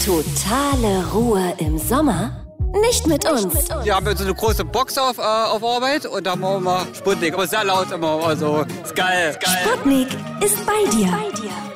Totale Ruhe im Sommer? Nicht mit uns. Wir haben jetzt so eine große Box auf Arbeit und da machen wir mal Sputnik. Aber sehr laut immer, also ist geil. Sputnik ist bei dir.